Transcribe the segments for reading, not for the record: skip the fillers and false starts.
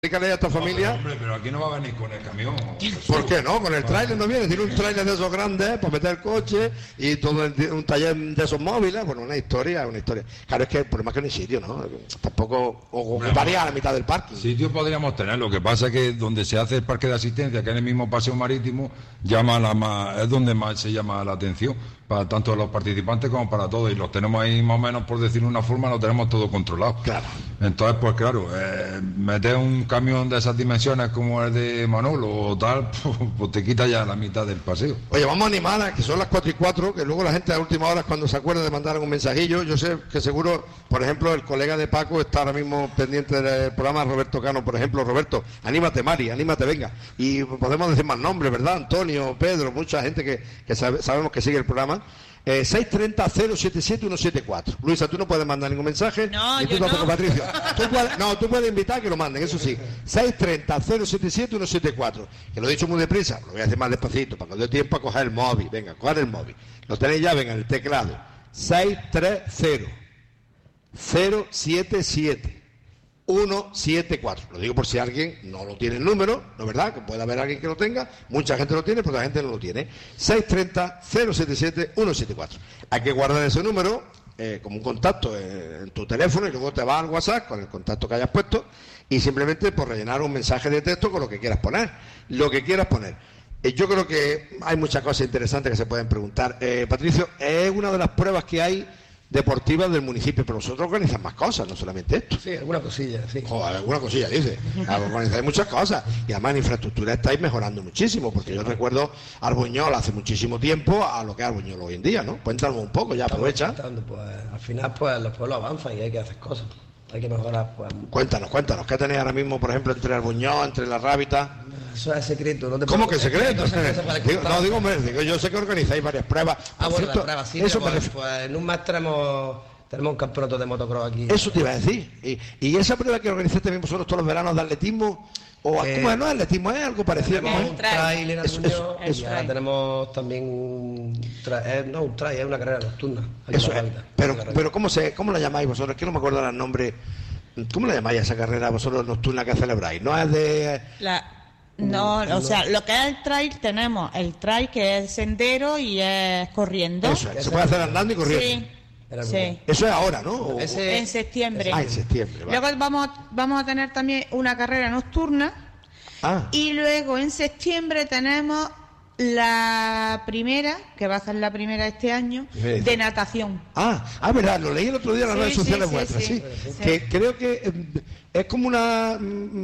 Explícale a esta familia. Hombre, pero aquí no va a venir con el camión. ¿Por qué no? Con el tráiler no viene. Tiene un tráiler de esos grandes para meter el coche y todo un taller de esos móviles. Bueno, una historia. Claro, es que el problema es que no hay sitio, ¿no? Tampoco ocuparía la mitad del parque. Sitio podríamos tener. Lo que pasa es que donde se hace el parque de asistencia, que es el mismo paseo marítimo, es donde más se llama la atención para tanto los participantes como para todos, y los tenemos ahí más o menos, por decirlo de una forma, lo tenemos todo controlado. Claro. Entonces, pues claro, meter un camión de esas dimensiones como el de Manolo o tal, pues te quita ya la mitad del paseo. Oye, vamos a animar a que son las 4:04, que luego la gente a la última hora, cuando se acuerda de mandar un mensajillo, yo sé que seguro, por ejemplo, el colega de Paco está ahora mismo pendiente del programa, Roberto Cano, por ejemplo. Roberto, anímate, Mari, anímate, venga. Y podemos decir más nombres, ¿verdad? Antonio, Pedro, mucha gente que sabemos que sigue el programa. 630-077-174. Luisa, tú no puedes mandar ningún mensaje. No, ni tú yo tampoco, no. Patricio. Tú puedes invitar a que lo manden, eso sí. 630-077-174. Que lo he dicho muy deprisa, lo voy a hacer más despacito, para que os dé tiempo a coger el móvil. Venga, coger el móvil. Lo tenéis ya, venga, en el teclado. 630-077-174. Lo digo por si alguien no lo tiene el número, ¿no es verdad? Que puede haber alguien que lo tenga. Mucha gente lo tiene, pero la gente no lo tiene. 630-077-174. Hay que guardar ese número como un contacto en tu teléfono, y luego te vas al WhatsApp con el contacto que hayas puesto y simplemente por rellenar un mensaje de texto con lo que quieras poner. Yo creo que hay muchas cosas interesantes que se pueden preguntar. Patricio, es una de las pruebas que hay deportivas del municipio, pero vosotros organizáis más cosas, no solamente esto. Sí, alguna cosilla, sí. Joder, alguna cosilla, dice. Organizáis muchas cosas. Y además en infraestructura estáis mejorando muchísimo, porque yo recuerdo Arbuñol hace muchísimo tiempo a lo que es Arbuñol hoy en día, ¿no? Cuéntanos un poco, ya aprovecha. Pues, al final, pues los pueblos avanzan y hay que hacer cosas. Hay que mejorar, pues. Cuéntanos, ¿qué tenéis ahora mismo, por ejemplo, entre Arbuñol, entre La Rábita? Eso es secreto, no te ¿Cómo que secreto? Digo, yo sé que organizáis varias pruebas. Bueno, las pruebas sí, eso pues en un mes tenemos un campeonato de motocross aquí. Eso te iba a decir. ¿Y esa prueba que organizáis también vosotros todos los veranos de atletismo? ¿O cómo no es atletismo? ¿Es algo parecido? Tenemos un trail en Arbuñol y ahora tenemos también un trail, es una carrera nocturna. Eso es. Pero ¿cómo la llamáis vosotros? Es que no me acuerdo el nombre. ¿Cómo la llamáis a esa carrera vosotros nocturna que celebráis? ¿No es de...? O sea, lo que es el trail, tenemos el trail que es sendero y es corriendo. Eso es, se puede hacer andando y corriendo. Sí. Sí. Eso es ahora, ¿no? En septiembre. En septiembre. Luego vamos a tener también una carrera nocturna. Y luego en septiembre tenemos la primera, que va a ser la primera este año, de natación. Verdad, lo leí el otro día en las redes sociales vuestras, sí. Que creo que es como una...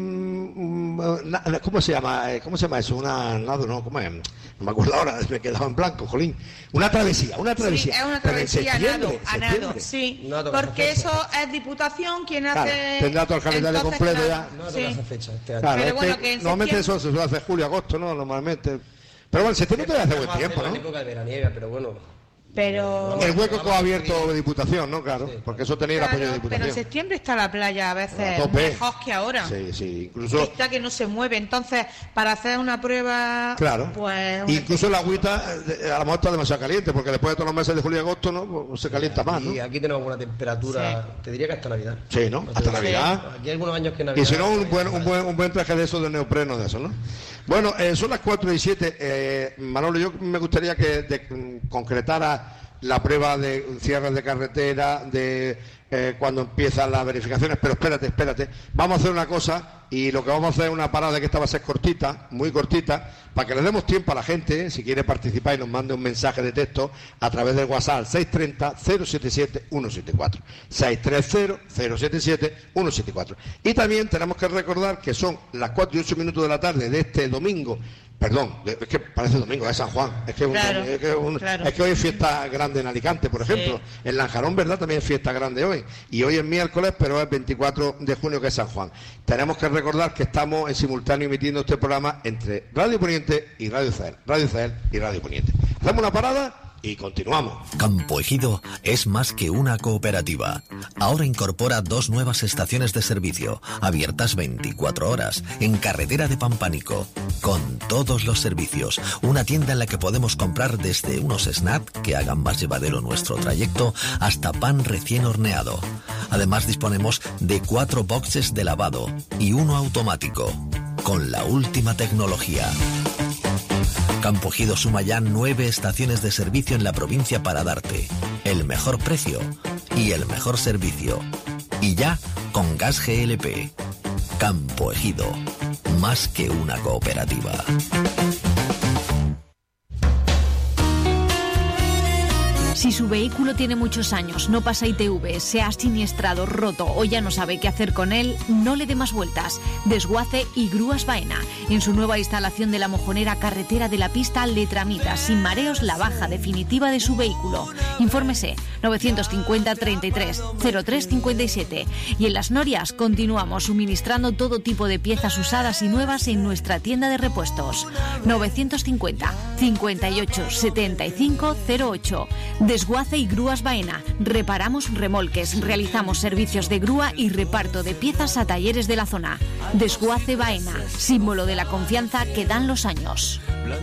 ¿Cómo se llama eso? ¿Cómo es? No me acuerdo ahora, me he quedado en blanco, jolín. Una travesía. Sí, es una travesía a nado, sí. Porque eso es Diputación quien hace... Tendrá todo el calendario completo ya. No hace fecha este año. Claro, pero bueno, que normalmente eso se suele hacer julio, agosto, ¿no? Normalmente... Pero bueno, septiembre todavía hace buen tiempo, ¿no? Época de veraniega, pero bueno. Pero... El hueco que ha abierto Diputación, ¿no? Claro, porque eso tenía el apoyo de Diputación. Pero en septiembre está la playa a veces mejor que ahora. Sí, incluso... Está que no se mueve, entonces, para hacer una prueba... Claro, pues... incluso la agüita a lo mejor está demasiado caliente, porque después de todos los meses de julio y agosto, ¿no? Pues se calienta más, ¿no? Y aquí tenemos una temperatura, te diría que hasta Navidad. Sí, ¿no? Hasta Navidad. Aquí hay algunos años que Navidad... Y si no, un buen traje de esos de neopreno de esos, ¿no? Bueno, son las 4:07. Manolo, yo me gustaría que concretara la prueba de cierres de carretera, de cuando empiezan las verificaciones, pero espérate. Vamos a hacer una cosa, y lo que vamos a hacer es una parada que esta va a ser cortita, muy cortita, para que le demos tiempo a la gente, si quiere participar y nos mande un mensaje de texto a través del WhatsApp 630-077-174. 630-077-174. Y también tenemos que recordar que son las 4:08 de la tarde de este domingo. Perdón, es que parece domingo, es San Juan. Es que hoy es fiesta grande en Alicante, por ejemplo. En Lanjarón, ¿verdad? También es fiesta grande hoy. Y hoy es miércoles, pero es 24 de junio, que es San Juan. Tenemos que recordar que estamos en simultáneo emitiendo este programa entre Radio Poniente y Radio Zael. Radio Zael y Radio Poniente. Hacemos una parada y continuamos. Campo Ejido es más que una cooperativa. Ahora incorpora 2 nuevas estaciones de servicio, abiertas 24 horas, en carretera de Pampánico, con todos los servicios. Una tienda en la que podemos comprar desde unos snacks que hagan más llevadero nuestro trayecto hasta pan recién horneado. Además disponemos de 4 boxes de lavado y uno automático, con la última tecnología. Campo Ejido suma ya 9 estaciones de servicio en la provincia para darte el mejor precio y el mejor servicio. Y ya con gas GLP. Campo Ejido, más que una cooperativa. Si su vehículo tiene muchos años, no pasa ITV, se ha siniestrado, roto o ya no sabe qué hacer con él, no le dé más vueltas. Desguace y Grúas Baena. En su nueva instalación de la mojonera carretera de la pista le tramita sin mareos la baja definitiva de su vehículo. Infórmese 950 33 03 57. Y en Las Norias continuamos suministrando todo tipo de piezas usadas y nuevas en nuestra tienda de repuestos. 950 58 75 08. Desguace y Grúas Baena. Reparamos remolques, realizamos servicios de grúa y reparto de piezas a talleres de la zona. Desguace Baena, símbolo de la confianza que dan los años.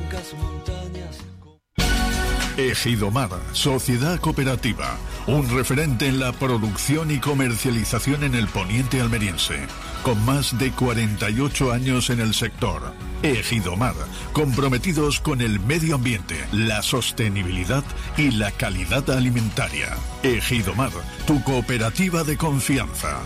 Ejidomar, sociedad cooperativa, un referente en la producción y comercialización en el poniente almeriense, con más de 48 años en el sector. Ejidomar, comprometidos con el medio ambiente, la sostenibilidad y la calidad alimentaria. Ejidomar, tu cooperativa de confianza.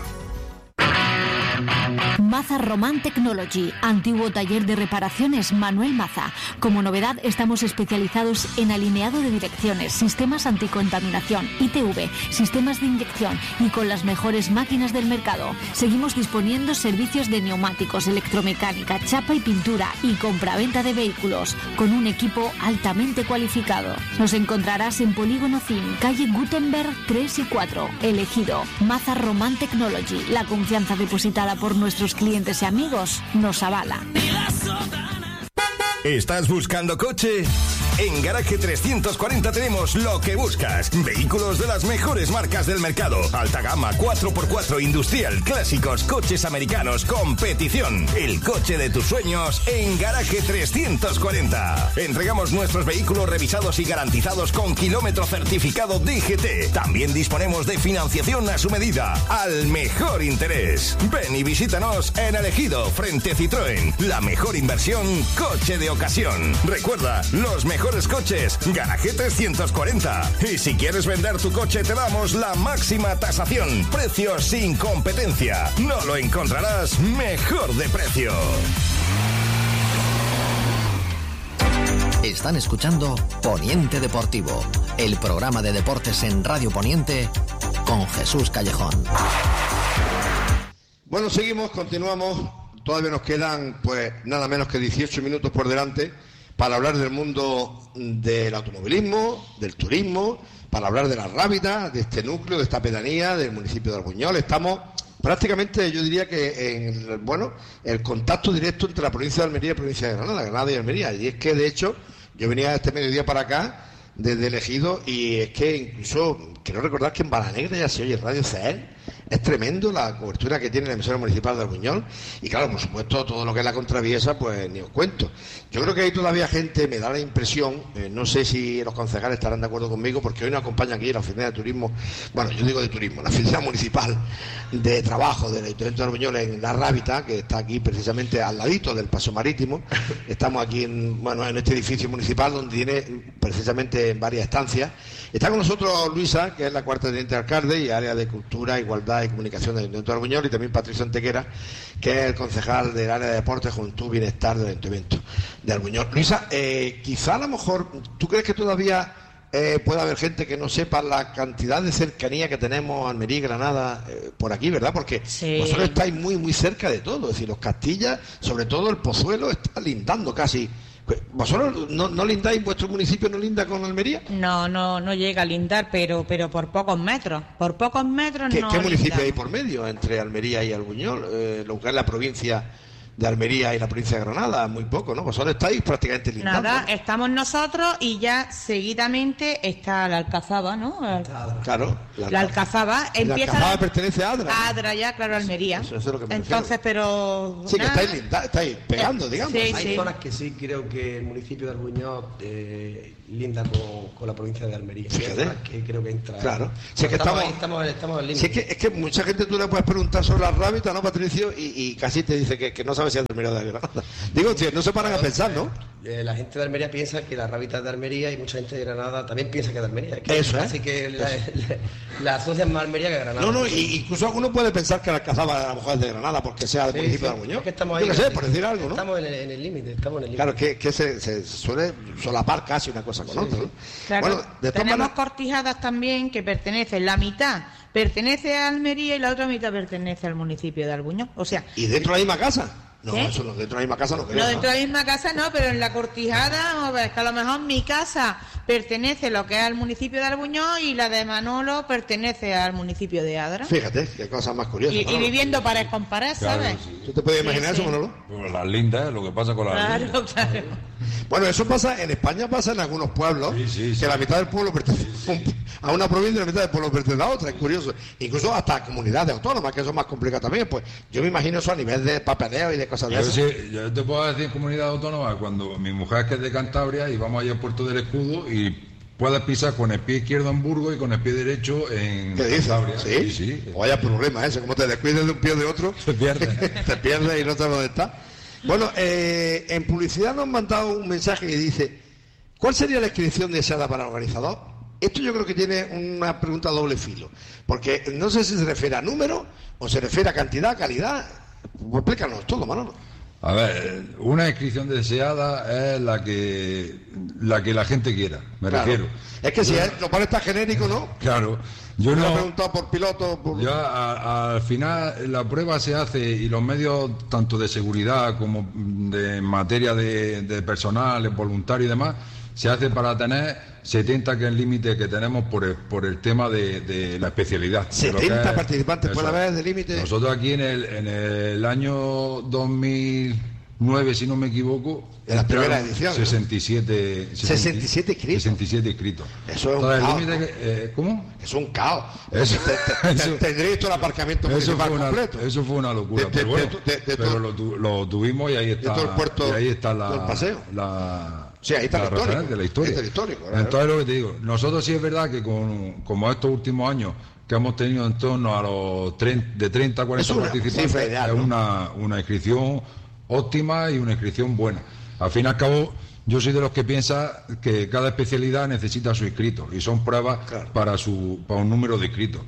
Maza Román Technology, antiguo taller de reparaciones Manuel Maza. Como novedad, estamos especializados en alineado de direcciones, sistemas anticontaminación, ITV, sistemas de inyección y con las mejores máquinas del mercado. Seguimos disponiendo servicios de neumáticos, electromecánica, chapa y pintura y compraventa de vehículos, con un equipo altamente cualificado. Nos encontrarás en Polígono CIM, calle Gutenberg 3 y 4, El Ejido. Maza Román Technology, la confianza depositada por nuestros clientes y amigos nos avala. ¿Estás buscando coche? En Garaje 340 tenemos lo que buscas. Vehículos de las mejores marcas del mercado. Alta gama, 4x4 industrial, clásicos, coches americanos, competición. El coche de tus sueños en Garaje 340. Entregamos nuestros vehículos revisados y garantizados con kilómetro certificado DGT. También disponemos de financiación a su medida, al mejor interés. Ven y visítanos en El Ejido, frente Citroën. La mejor inversión, coche de ocasión. Recuerda, los mejores coches, Garaje 340. Y si quieres vender tu coche, te damos la máxima tasación. Precios sin competencia. No lo encontrarás mejor de precio. Están escuchando Poniente Deportivo, el programa de deportes en Radio Poniente con Jesús Callejón. Bueno, seguimos, continuamos. Todavía nos quedan, pues, nada menos que 18 minutos por delante para hablar del mundo del automovilismo, del turismo, para hablar de la Rábida, de este núcleo, de esta pedanía, del municipio de Arguñol. Estamos prácticamente, yo diría que en, bueno, el contacto directo entre la provincia de Almería y la provincia de Granada y Almería. Y es que, de hecho, yo venía este mediodía para acá, desde El Ejido, y es que incluso, quiero recordar que en Balanegra ya se oye Radio CEL. Es tremendo la cobertura que tiene la emisora municipal de Arguñol. Y claro, por supuesto, todo lo que es la contraviesa, pues ni os cuento. Yo creo que hay todavía gente, me da la impresión, no sé si los concejales estarán de acuerdo conmigo, porque hoy nos acompaña aquí la oficina de turismo, bueno, yo digo de turismo, la oficina municipal de trabajo del Ayuntamiento de Arguñol en La Rábida, que está aquí precisamente al ladito del Paso Marítimo. Estamos aquí en este edificio municipal donde tiene precisamente varias estancias. Está con nosotros Luisa, que es la cuarta teniente de alcalde y área de cultura, igualdad y comunicación del Ayuntamiento de Arguñol, y también Patricio Antequera, que es el concejal del área de deportes, juventud y bienestar del Ayuntamiento de Arguñol. Luisa, quizá a lo mejor, ¿tú crees que todavía puede haber gente que no sepa la cantidad de cercanía que tenemos Almería y Granada por aquí, verdad? Porque sí, vosotros estáis muy, muy cerca de todo, es decir, los Castillas, sobre todo el Pozuelo, está lindando casi. ¿Vosotros no lindáis, vuestro municipio no linda con Almería? No llega a lindar, pero por pocos metros. Por pocos metros no. ¿Qué municipio hay por medio entre Almería y Arguñol? Lo que es la provincia de Almería y la provincia de Granada, muy poco, ¿no? Vosotros estáis prácticamente lindando. Nada, estamos nosotros y ya seguidamente está la Alcazaba, ¿no? Claro. La Alcazaba empieza... La Alcazaba pertenece a Adra. A Adra ya, claro, Almería. Eso es lo que me Entonces, refiero. pero... Sí, que estáis pegando, digamos. Sí, hay zonas que sí, creo que el municipio de Albuñol linda con la provincia de Almería. Fíjate. Que creo que entra... Claro. Sí, que estamos al límite. Sí, es que mucha gente tú le puedes preguntar sobre la rábita, ¿no, Patricio? Y casi te dice que no sabe si es de Almería o de Granada. Digo, tío, no se paran a pensar, ¿no? La gente de Almería piensa que la rábita es de Almería y mucha gente de Granada también piensa que es de Almería. Eso, así que la asocian más Almería que Granada. No, incluso alguno puede pensar que la Alcazaba a lo mejor es de Granada porque sea del municipio de Albuñol. Es que estamos ahí. Yo qué sé, por decir algo, ¿no? Estamos en el límite, Claro, que se suele solapar casi una cosa con otra, ¿no? Claro, bueno, tenemos Cortijadas también que pertenecen, la mitad pertenece a Almería y la otra mitad pertenece al municipio de Albuñol. O sea... ¿Y dentro de la misma casa? No, ¿Eh? eso no, dentro de la misma casa no creo. No, dentro de la misma casa no, pero en la Cortijada, es que a lo mejor mi casa pertenece lo que es al municipio de Albuñol y la de Manolo pertenece al municipio de Adra. Fíjate, qué cosa más curiosa. Y viviendo pared con pared, ¿sabes? Claro, sí. ¿Tú te puedes imaginar eso, Manolo? Pues las lindas, lo que pasa con las lindas. Claro. Bueno, eso pasa, en España pasa en algunos pueblos, sí. que la mitad del pueblo pertenece a una provincia y la mitad del pueblo pertenece a otra, es curioso. Incluso hasta comunidades autónomas, que eso es más complicado también, pues yo me imagino eso a nivel de papeleo y de cosas de eso. Sí, yo te puedo decir comunidad autónoma, cuando mi mujer que es de Cantabria y vamos allá a Puerto del Escudo y puedes pisar con el pie izquierdo en Burgos y con el pie derecho en Cantabria. Sí. O vaya problema ese, como te descuides de un pie o de otro, te pierdes. Te pierdes y no sabes dónde está. Bueno, en publicidad nos han mandado un mensaje que dice: ¿cuál sería la inscripción deseada para el organizador? Esto yo creo que tiene una pregunta doble filo, porque no sé si se refiere a número o se refiere a cantidad, calidad. Pues explícanos todo, Manolo. A ver, una inscripción deseada es la que la gente quiera, me refiero. Es que si lo pone tan genérico, ¿no? Claro. Yo no he preguntado por piloto. Yo al final la prueba se hace y los medios tanto de seguridad como de materia de personal, voluntario y demás, se hace para tener 70, que es el límite que tenemos por el tema de la especialidad. 70 participantes puede haber de límite. Nosotros aquí en el año 2009, si no me equivoco, en la primera edición, 67 inscritos. 67 inscritos. Eso es un caos, ¿no? ¿Cómo? Es un caos. Eso Tendréis todo el aparcamiento municipal completo. Eso fue una locura. Pero lo tuvimos y ahí está. Todo el puerto, y ahí está el paseo. Sí, ahí está el histórico. Entonces lo que te digo, nosotros sí es verdad que como estos últimos años que hemos tenido en torno a los de 30 a 40 participantes, ideal, es una inscripción óptima y una inscripción buena. Al fin y al cabo, yo soy de los que piensa que cada especialidad necesita su inscrito y son pruebas para un número de inscritos.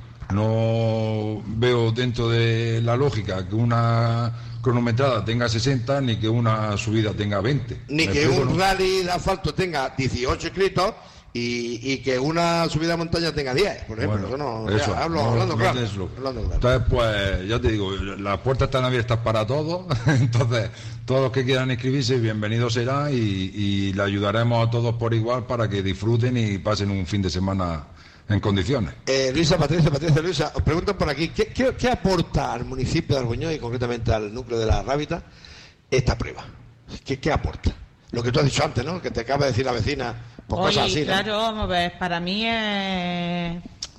No veo dentro de la lógica que una cronometrada tenga 60 ni que una subida tenga 20. Ni que un rally de asfalto tenga 18 inscritos y que una subida de montaña tenga 10, por ejemplo. Hablando claro. Entonces, pues ya te digo, las puertas están abiertas para todos, entonces todos los que quieran inscribirse, bienvenidos serán y le ayudaremos a todos por igual para que disfruten y pasen un fin de semana en condiciones. Luisa, os preguntan por aquí, ¿qué aporta al municipio de Albuñol y concretamente al núcleo de la Rábita esta prueba? ¿Qué aporta? Lo que tú has dicho antes, ¿no? Que te acaba de decir la vecina, pues cosas así, ¿no? Claro, vamos a ver, para mí es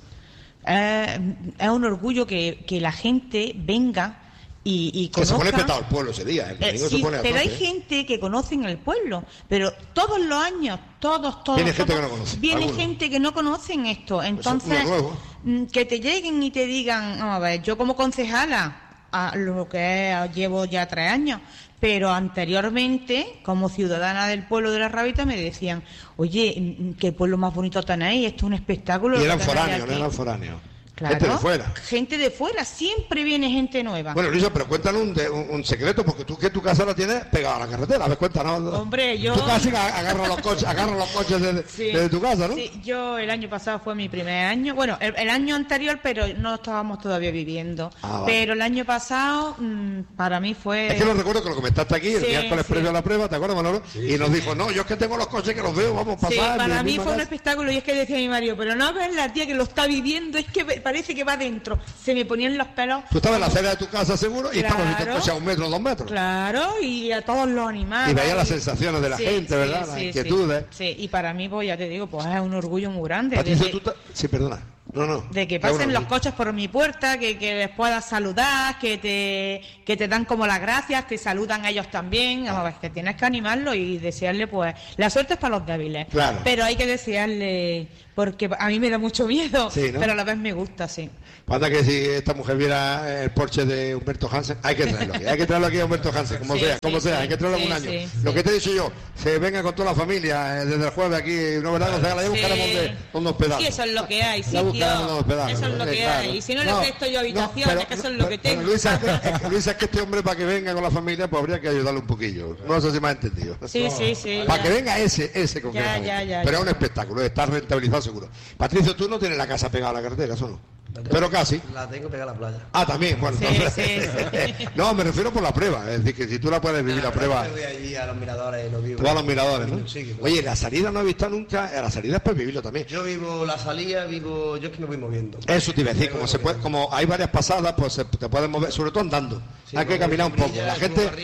un orgullo que la gente venga y conozca. Que se pone petado el pueblo ese día, pero hay gente que conoce en el pueblo, pero todos los años, todos. Viene gente que no conoce. Viene gente que no conocen esto, entonces que te lleguen y te digan, vamos a ver, yo como concejala, a lo que llevo ya 3 años, pero anteriormente, como ciudadana del pueblo de la Rábita, me decían, oye, qué pueblo más bonito tenéis, esto es un espectáculo. Y eran foráneos, no eran foráneos. Claro, gente de fuera, siempre viene gente nueva. Bueno, Luisa, pero cuéntanos un secreto, porque tú que tu casa la tienes pegada a la carretera, a ver, cuéntanos. Hombre, yo... Tú casi agarras los coches desde tu casa, ¿no? Sí, yo el año pasado fue mi primer año, bueno, el año anterior, pero no estábamos todavía viviendo. Vale. Pero el año pasado, para mí fue... Es que lo recuerdo que lo comentaste aquí, el miércoles previo a la prueba, ¿te acuerdas, Manolo? Y nos dijo, no, yo es que tengo los coches que los veo, vamos a pasar. Sí, para mí fue un espectáculo, y es que decía mi marido, pero no ves la tía que lo está viviendo, es que parece que va dentro. Se me ponían los pelos. Tú estabas en la acera de tu casa seguro y estabas en el coche a 1 metro, 2 metros. Claro, y a todos los animales. Y veías las sensaciones de la gente, ¿verdad? Las inquietudes. Sí, y para mí, pues ya te digo, pues es un orgullo muy grande. Patricio, sí, perdona. No. De que pasen los coches por mi puerta, que les puedas saludar, que te dan como las gracias, te saludan ellos también. Vamos a ver, que tienes que animarlo y desearle, pues, la suerte es para los débiles. Claro. Pero hay que desearle, porque a mí me da mucho miedo, sí, ¿no? Pero a la vez me gusta, sí. Pasa que si esta mujer viera el Porsche de Humberto Hansen, hay que traerlo aquí a Humberto Hansen, como sea, hay que traerlo algún año. Lo que te he dicho yo, se venga con toda la familia desde el jueves aquí, no verdad, nos la buscaremos unos pedazos. Sí, eso es lo que hay, sí, tío. Eso es lo que hay. Y si no le presto yo habitaciones, que eso es lo que tengo. Luisa, es que este hombre para que venga con la familia, pues habría que ayudarle un poquillo. No sé si me ha entendido. Sí. Para que venga ese concretamente. Pero es un espectáculo, está rentabilizado seguro. Patricio, tú no tienes la casa pegada a la carretera, ¿eso no? Pero casi. La tengo pegada a la playa. Ah, también, bueno. Sí. No, me refiero por la prueba. Es decir, que si tú la puedes vivir la prueba. Yo voy allí a los miradores, lo vivo. Tú a los miradores, ¿no? Sí, oye, la salida no he visto nunca. La salida es para vivirlo también. Yo vivo la salida, yo es que me voy moviendo. Eso te iba a decir, como hay varias pasadas, pues te puedes mover, sobre todo andando. Sí, hay que caminar un poco. La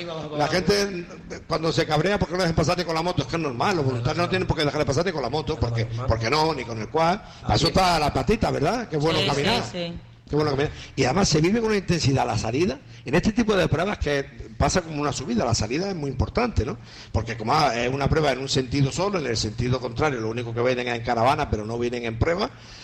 gente cuando se cabrea porque no dejan pasarte con la moto, es que es normal, los voluntarios no tienen por qué dejar de pasarte con la moto, porque no, ni con el quad. Para eso está la patita, ¿verdad? Que es bueno caminar. Sí. Qué bueno caminar. Y además se vive con una intensidad la salida. En este tipo de pruebas que pasa como una subida, la salida es muy importante, ¿no? Porque como es una prueba en un sentido solo, en el sentido contrario, lo único que vienen es en caravana, pero no vienen en prueba.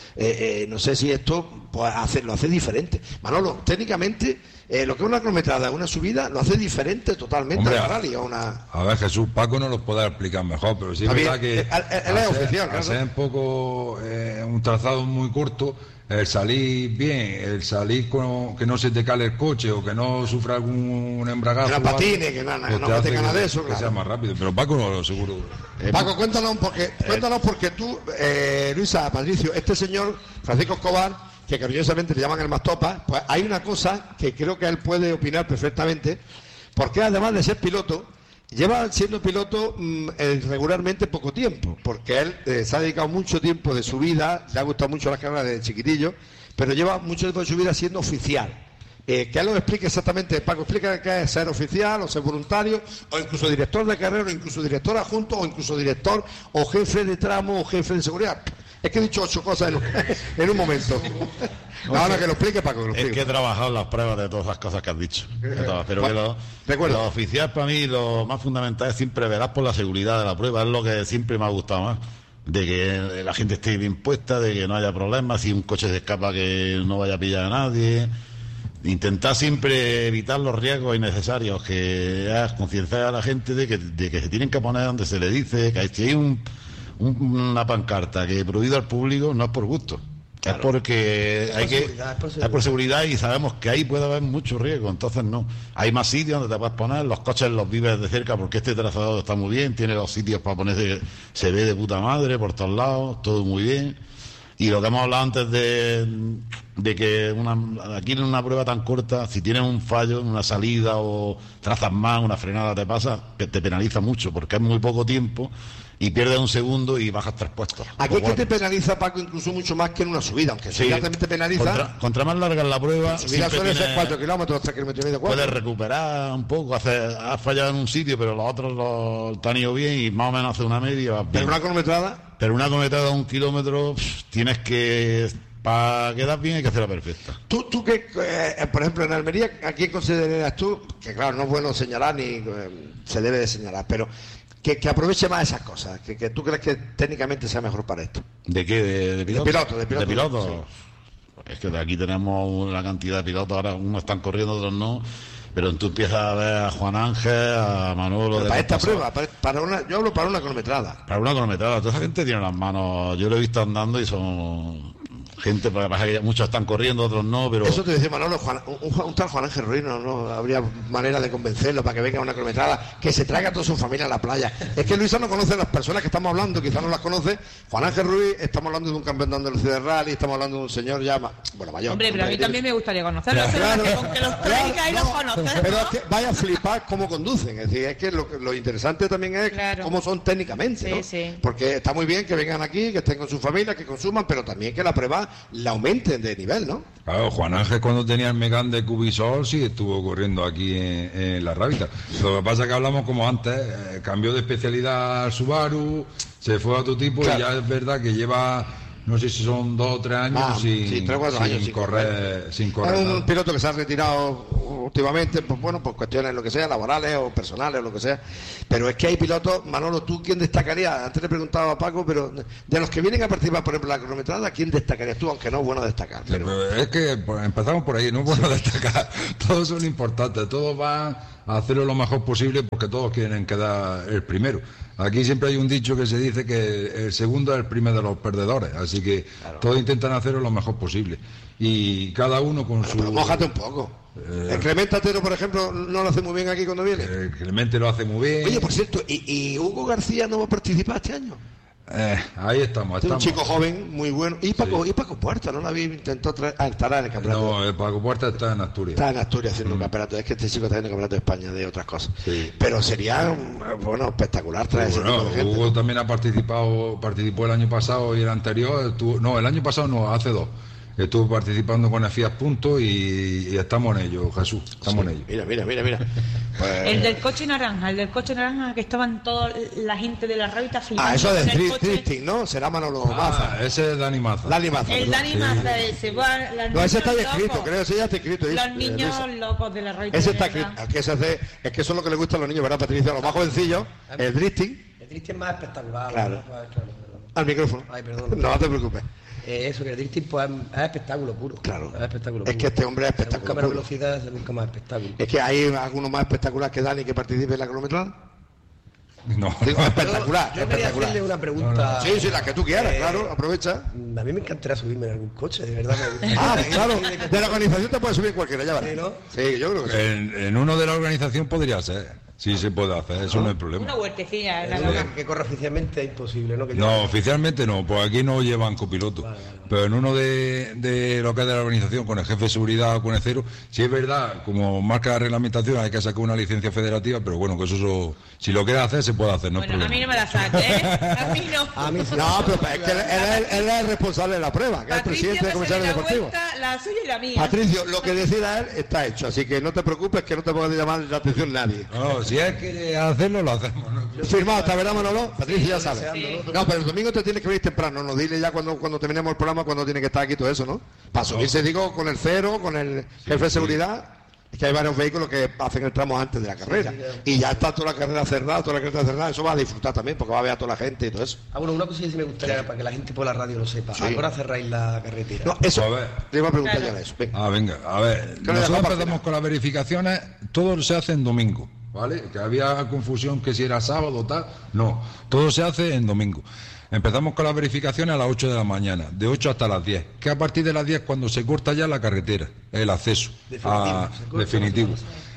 No sé si esto pues, lo hace diferente. Manolo, técnicamente, lo que es una cronometrada, una subida, lo hace diferente totalmente a la rally. A ver, Jesús, Paco nos lo puede explicar mejor, pero sí es verdad que él es oficial, ¿no? Hacer un poco un trazado muy corto, el salir bien, el salir que no se te cale el coche o que no sufra algún embragazo. Que no patine, que no tenga nada de eso. Que sea más rápido, pero Paco no lo seguro. Paco, cuéntanos porque tú, Luisa, Patricio, este señor, Francisco Escobar, que cariñosamente le llaman el Mastopa, pues hay una cosa que creo que él puede opinar perfectamente, porque además de ser piloto, lleva siendo piloto regularmente poco tiempo, porque él se ha dedicado mucho tiempo de su vida, le ha gustado mucho las carreras de chiquitillo, pero lleva mucho tiempo de su vida siendo oficial. Que él lo explique exactamente, Paco, explica qué es ser oficial o ser voluntario, o incluso director de carrera, o incluso director adjunto, o incluso director, o jefe de tramo, o jefe de seguridad. Es que he dicho 8 cosas en un momento. Ahora que lo explique, Paco. Que lo explique. Es que he trabajado en las pruebas de todas las cosas que has dicho. Pero que lo oficial para mí, lo más fundamental es siempre velar por la seguridad de la prueba. Es lo que siempre me ha gustado más. De que la gente esté bien puesta, de que no haya problemas, si un coche se escapa que no vaya a pillar a nadie. Intentar siempre evitar los riesgos innecesarios, que es concienciar a la gente de que se tienen que poner donde se le dice, que si hay una pancarta que prohibido al público, no es por gusto, claro. Es porque es por seguridad y sabemos que ahí puede haber mucho riesgo, entonces no. Hay más sitios donde te puedes poner, los coches los vives de cerca porque este trazado está muy bien, tiene los sitios para ponerse, se ve de puta madre por todos lados, todo muy bien. Y lo que hemos hablado antes de que aquí en una prueba tan corta, si tienes un fallo en una salida o trazas más, una frenada te pasa, que te penaliza mucho, porque es muy poco tiempo y pierdes un segundo y bajas 3 puestos. Aquí es que te penaliza, Paco, incluso mucho más que en una subida, aunque sí, también te penaliza. Contra más larga es la prueba, la subida suele ser 4 kilómetros, 3 kilómetros y medio, 4. Puedes recuperar un poco, has fallado en un sitio, pero los otros te han ido bien y más o menos hace una media. ¿Pero una cronometrada? Pero una cronometrada de 1 kilómetro, tienes que... Para quedar bien hay que hacerla perfecta. Tú que, por ejemplo, en Almería, ¿a quién consideras tú? Que claro, no es bueno señalar ni se debe de señalar, pero que aproveche más esas cosas, que tú crees que técnicamente sea mejor para esto. ¿De qué? ¿De piloto? De piloto. Sí. Es que de aquí tenemos una cantidad de pilotos, ahora unos están corriendo, otros no. Pero tú empiezas a ver a Juan Ángel, a Manolo... Para esta prueba, yo hablo para una cronometrada. Para una cronometrada, toda esa gente tiene las manos... Yo lo he visto andando y son... gente, porque pasa que muchos están corriendo, otros no, pero... Eso te decía Manolo, un tal Juan Ángel Ruiz, no habría manera de convencerlo para que venga a una cronometrada, que se traiga a toda su familia a la playa. Es que Luisa no conoce a las personas que estamos hablando, quizás no las conoce. Juan Ángel Ruiz, estamos hablando de un campeón de Andalucía de rally, estamos hablando de un señor ya mayor. Hombre, pero a mí también me gustaría conocerlo, claro, que los traiga y los conozca. Pero es que vaya a flipar cómo conducen, es decir, es que lo interesante también es cómo son técnicamente, ¿no? Sí. Porque está muy bien que vengan aquí, que estén con su familia, que consuman, pero también que la prueba prueba le aumenten de nivel, ¿no? Claro, Juan Ángel cuando tenía el Megán de Cubisol sí estuvo corriendo aquí en la Rábita. Lo que pasa es que hablamos como antes, cambió de especialidad al Subaru, se fue a otro tipo, claro. Y ya es verdad que lleva, no sé si son 2 o 3 años sin correr. Es un piloto que se ha retirado últimamente, pues bueno, por cuestiones lo que sea, laborales o personales o lo que sea. Pero es que hay pilotos, Manolo, ¿tú quién destacarías? Antes le preguntaba a Paco, pero de los que vienen a participar, por ejemplo, en la cronometrada, ¿quién destacarías tú? Aunque no es bueno destacar. Pero es que pues, empezamos por ahí, no es bueno destacar. Todos son importantes, todos van a hacerlo lo mejor posible porque todos quieren quedar el primero. Aquí siempre hay un dicho que se dice que el segundo es el primero de los perdedores, así que claro. Todos intentan hacerlo lo mejor posible. Y cada uno con su... Pero mójate un poco. El Clemente Atero, por ejemplo, no lo hace muy bien aquí cuando viene. El Clemente lo hace muy bien. Oye, por cierto, ¿y Hugo García no va a participar este año? Ahí estamos. Es un chico joven, muy bueno. ¿Y Paco Puerta? ¿No lo había intentado traer? Estará en el campeonato. No, Paco Puerta está en Asturias. Está en Asturias haciendo un campeonato. Es que este chico está en el campeonato de España de otras cosas. Sí. Pero sería, bueno, espectacular traer ese tipo de gente. Hugo también participó el año pasado y el anterior. El año pasado no, hace 2. Estuve participando con el Fiat Punto y estamos en ello, Jesús, estamos en ello. Mira. Pues... El del coche naranja, que estaban toda la gente de la Rábita filmando. Eso es de drifting, ¿no? Será Manolo Maza. Ese es Dani Maza. El Dani Maza, ese. No, ese está escrito, creo, ese ya está escrito. Los niños locos de la Rábita. Ese está escrito, es que eso es lo que le gusta a los niños, ¿verdad, Patricia? A los más jovencillos, el drifting. El drifting es más espectacular. Claro. Al micrófono. Ay, perdón. No te preocupes. Eso, que el drifting pues, es espectáculo puro. Claro. Es espectáculo puro. Es que este hombre es espectacular. Busca más velocidad, se busca más espectáculo. Es que hay alguno más espectacular que Dani que participe en la cronometrada. No. Digo, espectacular. Yo quería hacerle una pregunta. No. Sí, la que tú quieras, claro, aprovecha. A mí me encantaría subirme en algún coche, de verdad. Claro. De la organización te puedes subir cualquiera, ya verás. ¿Sí, no? Sí, yo creo que sí. En uno de la organización podría ser. Sí, se puede hacer, eso no es problema. Una huertecilla. Que corre oficialmente es imposible, ¿no? No, oficialmente no, pues aquí no llevan copiloto. Vale. Pero en uno de lo que es de la organización, con el jefe de seguridad o con el cero, sí es verdad, como marca la reglamentación, hay que sacar una licencia federativa, pero bueno, que eso si lo quieres hacer, se puede hacer, no es problema. A mí no me la saques, A mí no. A mí sí. No, pero es que él es el responsable de la prueba, que Patricio, es el presidente del comisario deportivo. La suya y la mía. Patricio, lo que decida él está hecho, así que no te preocupes que no te ponga a llamar la atención nadie. No, si es que hacerlo, lo hacemos. ¿No? Firmado, hasta verá, Manolo. Patricio ya sabe. Sí. No, pero el domingo te tienes que venir temprano. No, dile ya cuando terminemos el programa cuando tiene que estar aquí todo eso, ¿no? Para subirse, digo, con el cero, con el jefe de seguridad. Es que hay varios vehículos que hacen el tramo antes de la carrera. Y ya está toda la carrera cerrada, eso va a disfrutar también, porque va a ver a toda la gente y todo eso. Bueno, una cosa que sí me gustaría para que la gente por la radio lo sepa. Ahora cerráis la carretera. No, eso, a ver. Te iba a preguntar ya eso. Venga, a ver. Nosotros empezamos con las verificaciones, todo se hace en domingo. ¿Vale? Que había confusión que si era sábado o tal. No, todo se hace en domingo. Empezamos con las verificaciones a las 8 de la mañana, de 8 hasta las 10. Que a partir de las 10 cuando se corta ya la carretera, el acceso definitivo.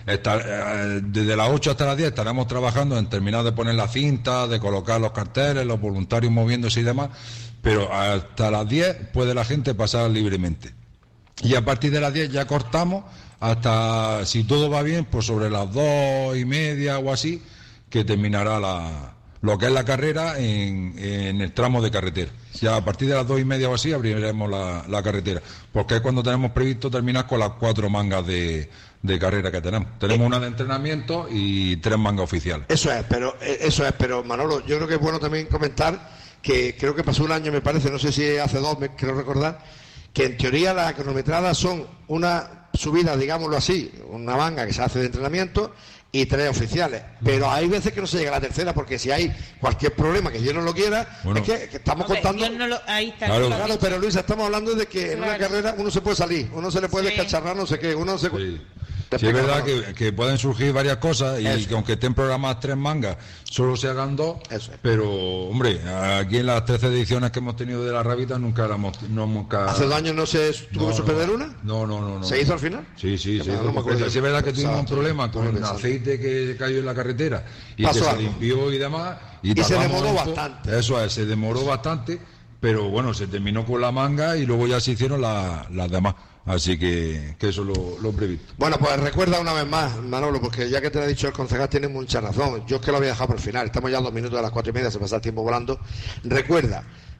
Desde las 8 hasta las 10 estaremos trabajando en terminar de poner la cinta, de colocar los carteles, los voluntarios moviéndose y demás. Pero hasta las 10 puede la gente pasar libremente. Y a partir de las 10 ya cortamos hasta, si todo va bien, pues sobre las 2:30 o así, que terminará lo que es la carrera en el tramo de carretera. Ya a partir de las 2:30 o así abriremos la carretera, porque es cuando tenemos previsto terminar con las 4 mangas de carrera que tenemos. Tenemos una de entrenamiento y 3 mangas oficiales. Eso es, pero Manolo, yo creo que es bueno también comentar que creo que pasó un año, me parece, no sé si hace 2, quiero recordar, que en teoría las cronometradas son una subida, digámoslo así, una manga que se hace de entrenamiento y 3 oficiales, pero hay veces que no se llega a la tercera, porque si hay cualquier problema que Dios no lo quiera, bueno, es que estamos contando. Ahí está. Claro, pero Luisa, estamos hablando de que en una carrera uno se puede salir, uno se le puede descacharrar, no sé qué, uno se... Sí, es verdad que pueden surgir varias cosas y que aunque estén programadas 3 mangas, solo se hagan 2, pero hombre, aquí en las 13 ediciones que hemos tenido de la Rábita nunca. ¿Hace 2 años no se tuvo que suspender una? No. ¿Se hizo al final? Sí, sí es verdad que tuvimos un problema con el aceite que cayó en la carretera y que se limpió y demás. Y se demoró bastante. Eso es, se demoró bastante, pero bueno, se terminó con la manga y luego ya se hicieron las demás. Así que eso es lo previsto. Bueno, pues recuerda una vez más, Manolo, porque ya que te lo ha dicho el concejal, tienes mucha razón. Yo es que lo voy a dejar por el final. Estamos ya a 2 minutos de las 4:30, se pasa el tiempo volando. Recuerda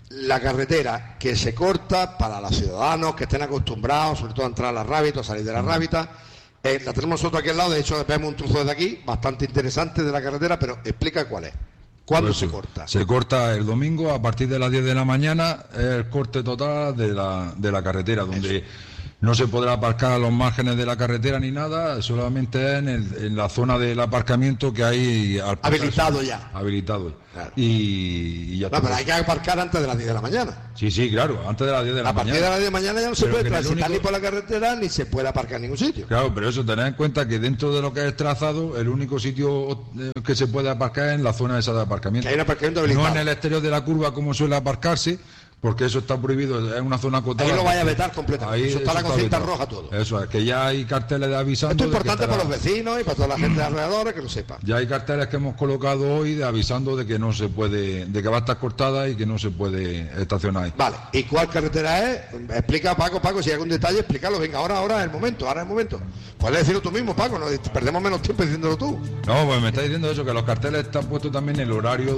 la carretera que se corta para los ciudadanos que estén acostumbrados, sobre todo a entrar a la Rábita o salir de la Rábita. La tenemos nosotros aquí al lado, de hecho vemos un trozo de aquí, bastante interesante de la carretera, pero explica cuál es. ¿Cuándo se corta? Se corta el domingo a partir de las 10 de la mañana, es el corte total de la carretera, donde no se podrá aparcar a los márgenes de la carretera ni nada, solamente en la zona del aparcamiento que hay habilitado ya. Habilitado. Claro. Y ya no, pero hay que aparcar antes de las 10 de la mañana. Sí, claro, antes de las 10 de la mañana. A partir de las 10 de la mañana ya no se puede transitar ni por la carretera ni se puede aparcar en ningún sitio. Claro, pero eso, tened en cuenta que dentro de lo que es trazado, el único sitio que se puede aparcar es en la zona esa de aparcamiento. Que hay un aparcamiento habilitado. No en el exterior de la curva como suele aparcarse, porque eso está prohibido, es una zona acotada. Ahí lo vaya a vetar completamente. Ahí, eso está la cosita roja todo. Eso es, que ya hay carteles de avisando. Esto es importante para los vecinos y para toda la gente de alrededor que lo sepa. Ya hay carteles que hemos colocado hoy de avisando de que no se puede, de que va a estar cortada y que no se puede estacionar ahí. Vale, ¿y cuál carretera es? Explica, Paco, si hay algún detalle, explícalo. Venga, ahora es el momento, Puedes decirlo tú mismo, Paco, no perdemos menos tiempo diciéndolo tú. No, pues me está diciendo eso, que los carteles están puestos también en el horario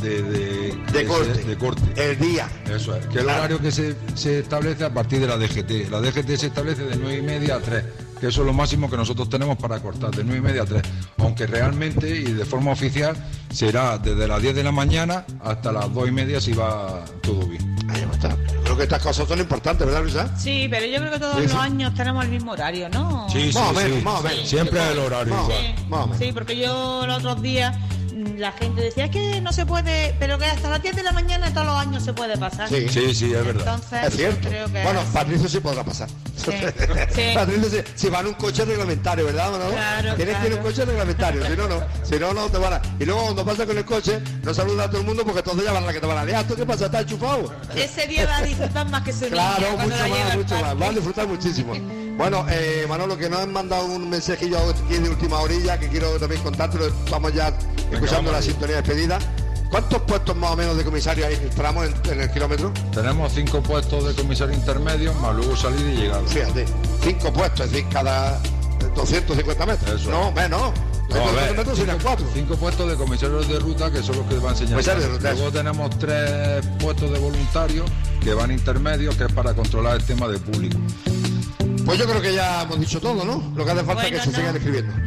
de corte. El día. Eso es, que el horario que se establece a partir de la DGT. La DGT se establece de 9:30 a 3, que eso es lo máximo que nosotros tenemos para cortar, de 9:30 a 3. Aunque realmente y de forma oficial será desde las 10 de la mañana hasta las 2:30 si va todo bien. Ahí está. Creo que estas cosas son importantes, ¿verdad, Luisa? Sí, pero yo creo que todos los años tenemos el mismo horario, ¿no? Sí, más o menos. Siempre es el horario igual. Sí, porque yo los otros días la gente decía, es que no se puede, pero que hasta las 10 de la mañana todos los años se puede pasar. Sí, es verdad. Entonces, es cierto. Creo que Patricio sí podrá pasar. Sí. Patricio si va en un coche reglamentario, ¿verdad, Manolo? Claro, Tienes que ir en un coche reglamentario, si no te van a... Y luego cuando pasa con el coche, no saluda a todo el mundo porque todos ya van a la que te van a liar. ¿Tú qué pasa? ¿Estás enchufado? Ese día va a disfrutar más que su Claro, niña, mucho más. Va a disfrutar muchísimo. Bueno, Manolo, que nos han mandado un mensajillo aquí de última orilla que quiero también contártelo. Estamos ya escuchando la sintonía despedida. ¿Cuántos puestos más o menos de comisario hay en el tramo en el kilómetro? Tenemos 5 puestos de comisario intermedio, más luego salida y llegada. Fíjate, 5 puestos, es decir, cada 250 metros. Eso. No, menos. No, a ver, metros serían 4. 5 puestos de comisarios de ruta, que son los que van a enseñar. Luego tenemos 3 puestos de voluntarios que van intermedios, que es para controlar el tema de público. Pues yo creo que ya hemos dicho todo, ¿no? Lo que hace falta es que se sigan escribiendo.